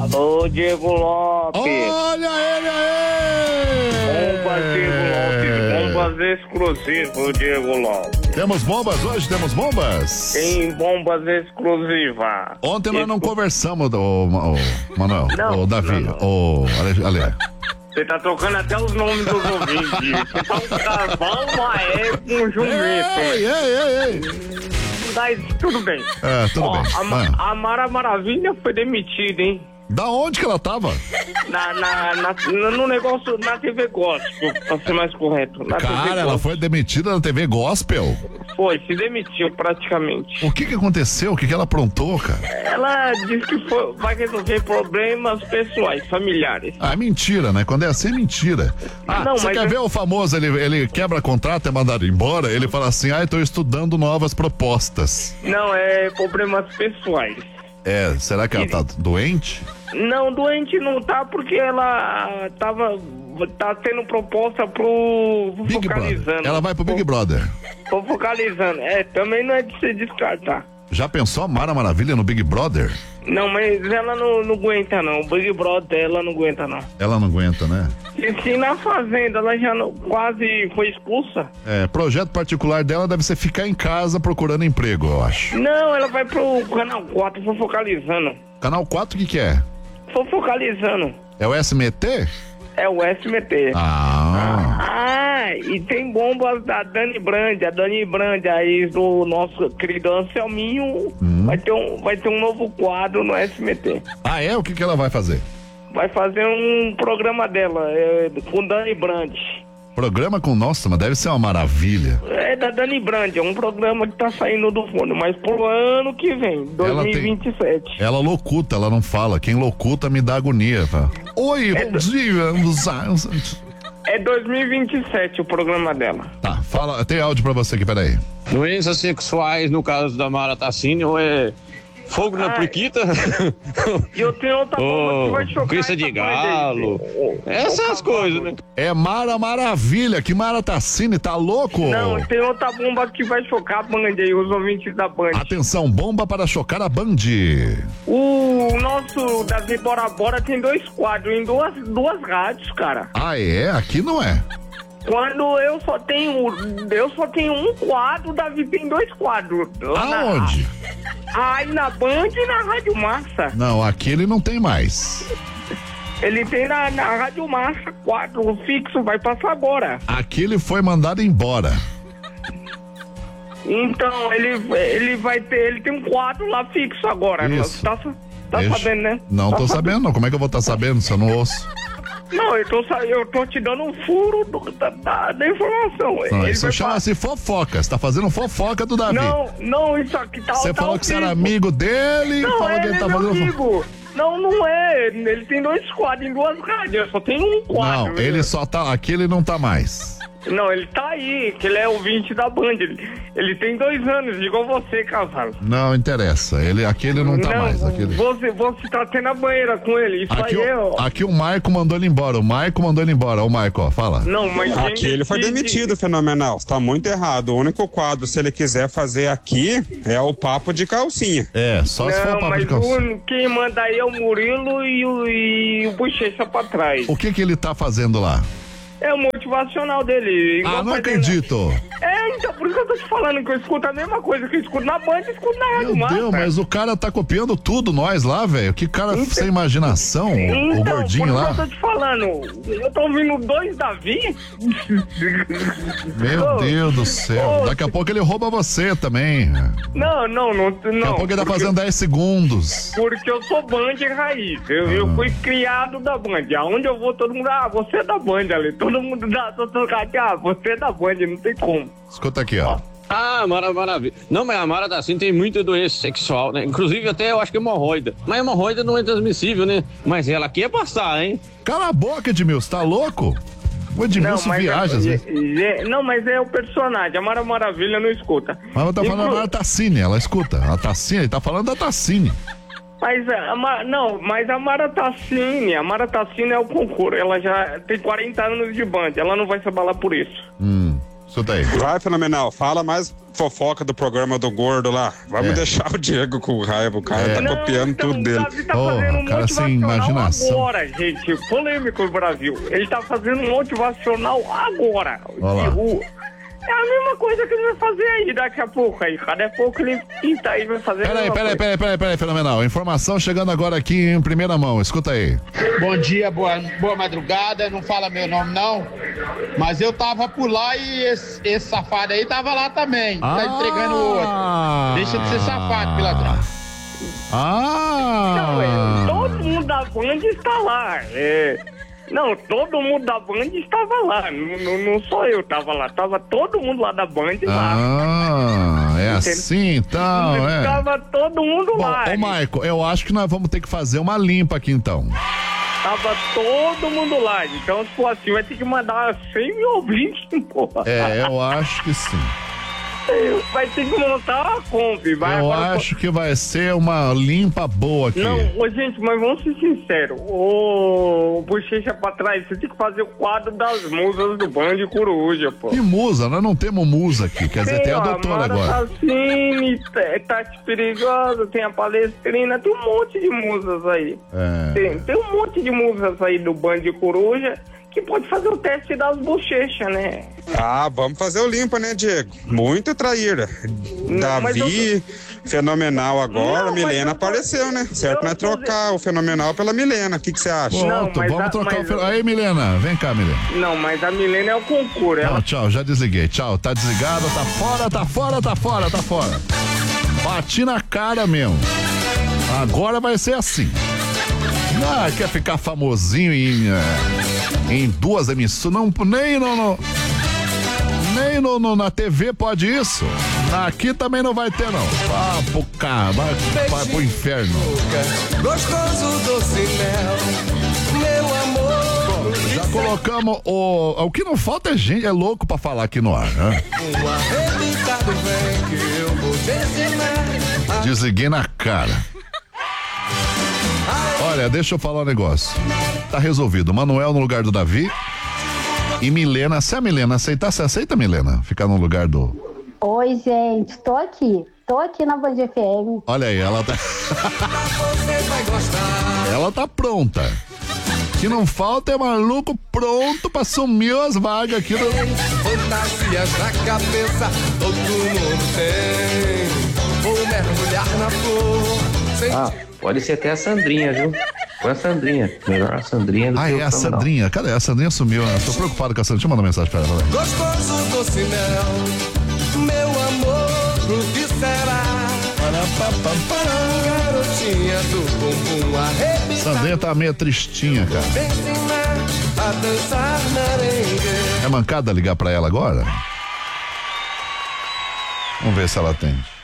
Alô, Diego Lopes. Olha ele aí! Bombas, Diego Lopes. Bombas exclusivas, Diego Lopes. Temos bombas hoje? Temos bombas? Tem bombas exclusivas. Ontem nós não conversamos, Manuel, Não, o Davi, não. o Ale. Você tá trocando até os nomes dos ouvintes. Você tá um cavalo, maé com um jumento. Ei. Mas tudo bem. Tudo bem. A Mara Maravilha foi demitida, hein? Da onde que ela tava? No negócio, na TV Gospel, pra ser mais correto. Cara, ela foi demitida da TV Gospel? Foi, se demitiu praticamente. O que aconteceu? O que ela aprontou, cara? Ela disse que vai resolver problemas pessoais, familiares. Ah, mentira, né? Quando é assim, é mentira. Não, você mas quer ver o famoso, ele quebra contrato, é mandado embora, ele fala assim, eu tô estudando novas propostas. Não, é problemas pessoais. Será que ela tá doente? Não, doente não tá porque ela tá tendo proposta pro Big Focalizando. Brother. Ela vai pro Big Brother. Tô Focalizando. Também não é de se descartar. Já pensou a Mara Maravilha no Big Brother? Não, mas ela não aguenta não. O Big Brother ela não aguenta não. Ela não aguenta, né? E se na Fazenda ela já quase foi expulsa? Projeto particular dela deve ser ficar em casa procurando emprego, eu acho. Não, ela vai pro Canal 4, Focalizando. Canal 4 o que é? Focalizando. É o SMT? É o SMT. E tem bombas da Dani Brandi. A Dani Brandi, a ex do nosso querido Anselminho, vai ter um novo quadro no SMT. O que ela vai fazer? Vai fazer um programa dela, com Dani Brandi. Programa com, nossa, mas deve ser uma maravilha. É da Dani Brandi, é um programa que tá saindo do forno, mas pro ano que vem, 2027. Ela locuta, ela não fala. Quem locuta me dá agonia. Fala, oi, bom dia. É 2027 o programa dela. Tá, fala, tem áudio pra você aqui, peraí. Doenças sexuais, no caso da Mara Tassini, ou é fogo na priquita? E eu tenho outra bomba que vai chocar. Crista de galo. Essas coisas, né? É Mara Maravilha, que Mara Tassini, tá louco? Não, tem outra bomba que vai chocar a Band aí, os ouvintes da Band. Atenção, bomba para chocar a Band. O nosso Davi Bora Bora tem 2 quadros em duas rádios, cara. Aqui não é. Quando eu só tenho um quadro, o Davi tem 2 quadros. Aonde? Aí na Band e na Rádio Massa. Não, aqui ele não tem mais. Ele tem na Rádio Massa, quadro fixo, vai passar agora. Aqui ele foi mandado embora. Então, ele tem um quadro lá fixo agora. Isso. Tá sabendo, né? Não tô sabendo, não. Como é que eu vou estar sabendo se eu não ouço? Não, eu tô te dando um furo da informação. Não, isso chama-se fofoca. Você tá fazendo fofoca do Davi. Não, isso aqui tá. Você falou que você era amigo dele e falou que ele tá fazendo amigo. Não é. Ele tem 2 quadros em 2 rádios. Só tem um quadro. Não, ele só tá. Aqui ele não tá mais. Não, ele tá aí, que ele é ouvinte da Band. Ele tem 2 anos, igual você, Cavalo. Não interessa. Aqui ele não tá mais. Você tá tendo a banheira com ele. Isso aqui, aí aqui o Marco mandou ele embora. O Marco, ó, fala. Não, mas aqui ele foi demitido, Fenomenal. Está muito errado. O único quadro, se ele quiser fazer aqui, é o papo de calcinha. Só se for o papo de calcinha. Quem manda aí é o Murilo e o Bochecha pra trás. O que ele tá fazendo lá? É o motivacional dele. Não acredito. Então, por isso que eu tô te falando que eu escuto a mesma coisa que eu escuto na Band e escuto na Rádio Massa. Meu Deus, mas o cara tá copiando tudo nós lá, velho. Que cara sem imaginação, o gordinho lá. Por isso que eu tô te falando. Eu tô ouvindo 2 Davi. Meu Deus do céu. Daqui a pouco ele rouba você também. Não. Daqui a pouco ele tá fazendo 10 segundos. Porque eu sou Band raiz. Eu fui criado da Band. Aonde eu vou, todo mundo, você é da Band, ali. Todo mundo dá, você é da Band, não tem como. Escuta aqui, ó. Maravilha. Não, mas a Mara Tassini tem muita doença sexual, né? Inclusive até eu acho que é hemorroida. Mas hemorroida não é transmissível, né? Mas ela quer passar, hein? Cala a boca, Edmilson, tá louco? O Edmilson viaja, às vezes. Não, mas é o personagem. A Mara Maravilha não escuta. Mas ela tá falando da Mara Tassini, ela escuta. A Tassini, ele tá falando da Tassini. Mas a Mara Tassini é o concurso. Ela já tem 40 anos de Band. Ela não vai se abalar por isso. Escuta aí. Vai, Fenomenal, fala mais fofoca do programa do gordo lá. Vamos deixar o Diego com raiva, o cara tá copiando tudo O dele. Davi tá fazendo um cara sem motivacional imaginação. agora, gente. Polêmico no Brasil. Ele tá fazendo um motivacional agora. Olha lá. É a mesma coisa que ele vai fazer aí daqui a pouco. Aí, cada pouco ele pinta aí, vai fazer a mesma coisa. Peraí, Fenomenal. Informação chegando agora aqui em primeira mão. Escuta aí. Bom dia, boa madrugada. Não fala meu nome, não. Mas eu tava por lá e esse safado aí tava lá também. Tá entregando o outro. Deixa de ser safado, pilantrão. Não, todo mundo da Band está lá. Não, todo mundo da Band estava lá. Não só eu tava lá. Tava todo mundo lá da Band lá. É assim então, Tava todo mundo Bom, lá. ô Maico, eu acho que nós vamos ter que fazer uma limpa aqui então. Tava todo mundo lá. Então, se for assim, vai ter que mandar 100 mil ouvintes, porra. Eu acho que sim. Vai ter que montar uma Kombi. Eu acho que vai ser uma limpa boa aqui. Não, gente, mas vamos ser sinceros. Ô, bochecha pra trás, você tem que fazer o quadro das musas do Band Coruja, pô. Que musa? Nós não temos musa aqui. Quer dizer, tem a doutora agora. Assassine, Tati Perigosa, tem a Palestrina, tem um monte de musas aí. Tem um monte de musas aí do Band Coruja que pode fazer o teste das bochechas, né? Vamos fazer o limpa, né, Diego? Muito traíra. Davi, Fenomenal agora, Milena apareceu, né? Certo, não é trocar o Fenomenal pela Milena. O que você acha? Vamos trocar o Fenomenal. Aí, Milena, vem cá, Milena. Não, mas a Milena é o concurso. Não, tchau, já desliguei. Tchau, tá desligado, tá fora. Bati na cara mesmo. Agora vai ser assim. Quer ficar famosinho em duas emissoras? Não, nem na TV pode isso. Aqui também não vai ter, não. Vai pro inferno. Gostoso doce mel, meu amor. Já colocamos o que não falta é gente, é louco pra falar aqui no ar, né? Um arrebentado vem que eu vou te ensinar. Desliguei na cara. Olha, deixa eu falar um negócio. Tá resolvido. Manuel no lugar do Davi. E Milena, se a Milena aceitar, você aceita, Milena? Ficar no lugar do... Oi, gente, tô aqui na Band FM. Olha aí, ela tá... Ela tá pronta. O que não falta é maluco pronto pra assumir as vagas aqui do... Fantasias na cabeça, todo mundo tem. Vou mergulhar na flor. Pode ser até a Sandrinha, viu? Foi a Sandrinha. Melhor a Sandrinha do que o a Sandrinha. Cadê? A Sandrinha sumiu, né? Tô preocupado com a Sandrinha. Deixa eu mandar mensagem pra ela. Vai. Gostoso doce mel, meu amor, o que será? Garotinha do bumbum arrebentado. Sandrinha tá meio tristinha, cara. Vem ensinar a dançar merengue. É mancada ligar pra ela agora? Vamos ver se ela atende.